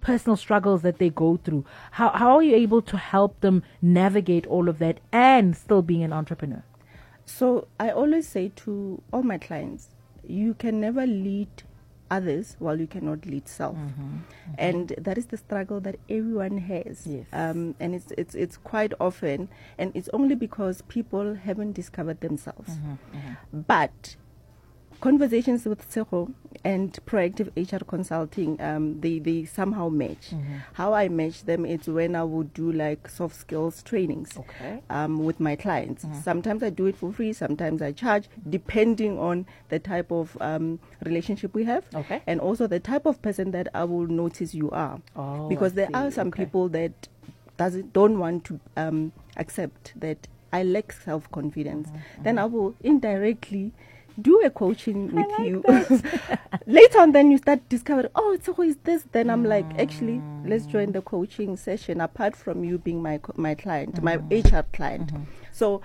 personal struggles that they go through. How are you able to help them navigate all of that and still being an entrepreneur? So I always say to all my clients, you can never lead others while you cannot lead self. And that is the struggle that everyone has. Yes. And it's quite often, and it's only because people haven't discovered themselves. But conversations with Seho and Proactive HR Consulting, they somehow match. How I match them is when I would do like soft skills trainings with my clients. Sometimes I do it for free, sometimes I charge, depending on the type of relationship we have, and also the type of person that I will notice you are. Because there are some people that don't want to accept that I lack self-confidence. Then I will indirectly do a coaching with you. Later on, then you start discovering, so who is this? Then I'm like, actually, let's join the coaching session, apart from you being my client, my HR client. So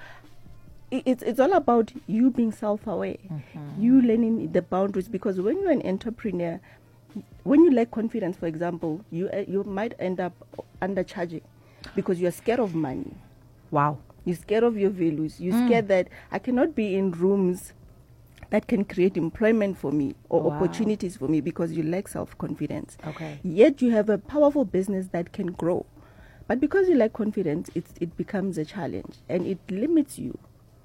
it's all about you being self-aware, you learning the boundaries, because when you're an entrepreneur, when you lack confidence, for example, you might end up undercharging because you're scared of money. Wow. You're scared of your values. You're scared that I cannot be in rooms that can create employment for me or opportunities for me, because you lack self-confidence. Yet you have a powerful business that can grow. But because you lack confidence, it becomes a challenge and it limits you.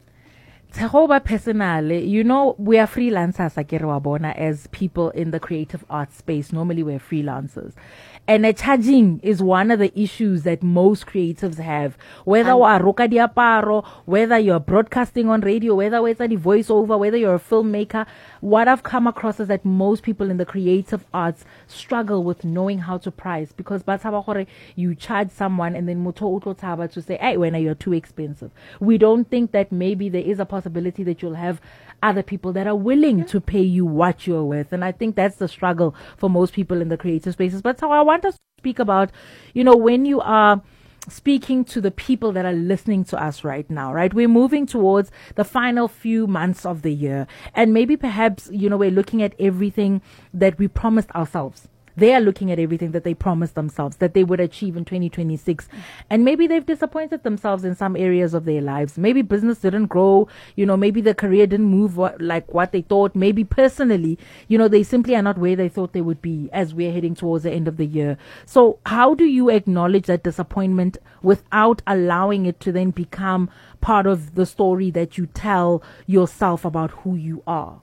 Tsahoba personally, we are freelancers, Wabona, as people in the creative arts space. Normally we're freelancers. And charging is one of the issues that most creatives have. Whether you are roka diaparo, whether you're broadcasting on radio, whether it's a voiceover, whether you're a filmmaker, what I've come across is that most people in the creative arts struggle with knowing how to price, because you charge someone and then to say, hey, when you're too expensive. We don't think that maybe there is a possibility that you'll have other people that are willing to pay you what you're worth. And I think that's the struggle for most people in the creative spaces. But so I want us to speak about, when you are speaking to the people that are listening to us right now, right? We're moving towards the final few months of the year. And maybe perhaps, we're looking at everything that we promised ourselves. They are looking at everything that they promised themselves that they would achieve in 2026. And maybe they've disappointed themselves in some areas of their lives. Maybe business didn't grow. Maybe the career didn't move like what they thought. Maybe personally, they simply are not where they thought they would be as we're heading towards the end of the year. So how do you acknowledge that disappointment without allowing it to then become part of the story that you tell yourself about who you are?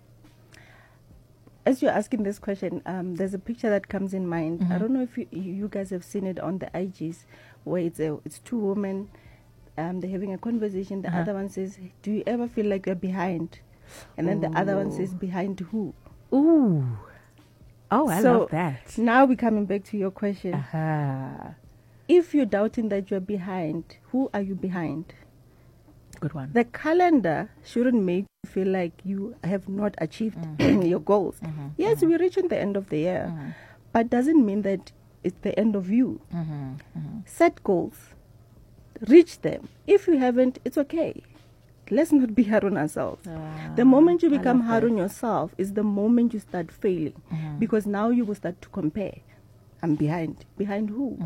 As you're asking this question, there's a picture that comes in mind. I don't know if you guys have seen it on the IGs, where it's two women, they're having a conversation. The other one says, do you ever feel like you're behind? And then the other one says, behind who? Ooh. Oh, I love that. Now we're coming back to your question. If you're doubting that you're behind, who are you behind? Good one. The calendar shouldn't make you feel like you have not achieved your goals. Yes, we're reaching the end of the year, but doesn't mean that it's the end of you. Set goals, reach them. If you haven't, it's okay. Let's not be hard on ourselves. The moment you become hard on yourself is the moment you start failing, because now you will start to compare. I'm behind. Behind who?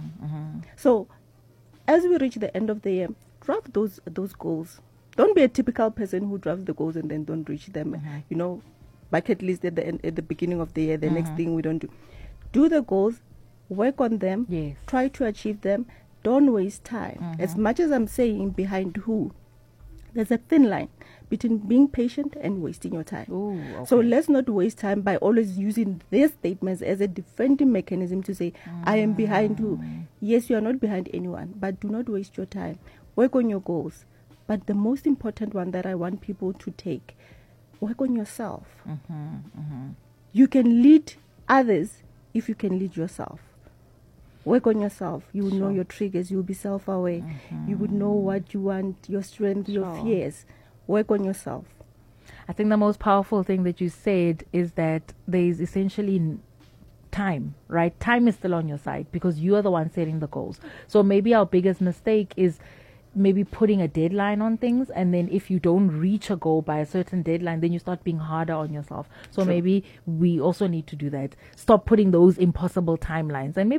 So as we reach the end of the year, draft those goals. Don't be a typical person who drafts the goals and then don't reach them. Bucket list at the beginning of the year. The next thing we don't do. Do the goals, work on them, try to achieve them. Don't waste time. As much as I'm saying behind who, there's a thin line between being patient and wasting your time. So let's not waste time by always using their statements as a defending mechanism to say, I am behind who. Yes, you are not behind anyone, but do not waste your time. Work on your goals. But the most important one that I want people to take, work on yourself. You can lead others if you can lead yourself. Work on yourself. You will know your triggers. You will be self-aware. You would know what you want, your strength, your fears. Work on yourself. I think the most powerful thing that you said is that there is essentially time, right? Time is still on your side because you are the one setting the goals. So maybe our biggest mistake is maybe putting a deadline on things, and then if you don't reach a goal by a certain deadline, then you start being harder on yourself. So maybe we also need to do that. Stop putting those impossible timelines, and maybe